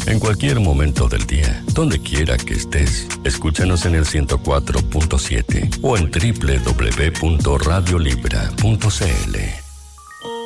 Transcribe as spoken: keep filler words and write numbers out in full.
en cualquier momento del día, donde quiera que estés. Escúchanos en el ciento cuatro punto siete o en doble u doble u doble u punto radio libra punto c l.